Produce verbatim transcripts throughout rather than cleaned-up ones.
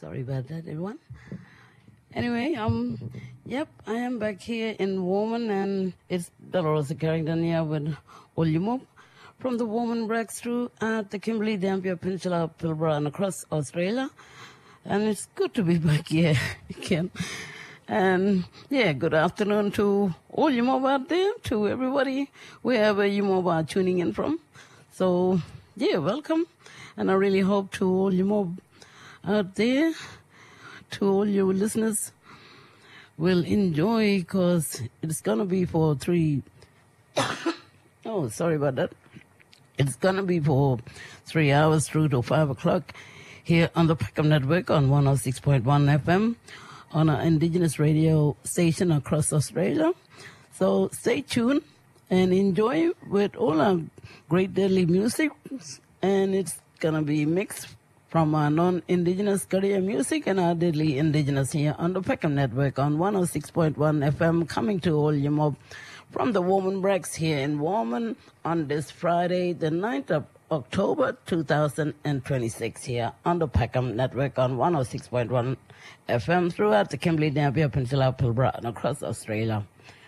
Sorry about that, everyone. Anyway, um, yep, I am back here in Warman, and it's Dolores Carrington here with Olyumop from the Warman Breakthrough at the Kimberley, Dampier Peninsula, Pilbara, and across Australia. And it's good to be back here again. And yeah, good afternoon to all you mob out there, to everybody, wherever you mob are tuning in from. So yeah, welcome. And I really hope to all you mob out there, to all your listeners, will enjoy, because it's going to be for three, oh, sorry about that. It's going to be for three hours through to five o'clock here on the Peckham Network on one oh six point one F M on our Indigenous radio station across Australia. So stay tuned and enjoy with all our great deadly music. And it's going to be mixed from our non-Indigenous career music and our deadly Indigenous here on the Peckham Network on one oh six point one F M, coming to all you mob from the Warman Breaks here in Warman on this Friday, the ninth of October two thousand twenty-six, here on the Peckham Network on one oh six point one F M throughout the Kimberley, Dampier Peninsula, Pilbara, and across Australia.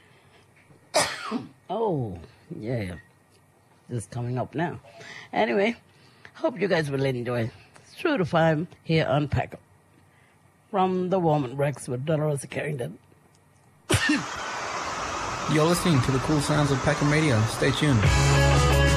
Oh, yeah. This is coming up now. Anyway, hope you guys will enjoy. Through to five here on Peckham. From the Warman Breaks with Dolores Carrington. You're listening to the cool sounds of Peckham Radio. Stay tuned.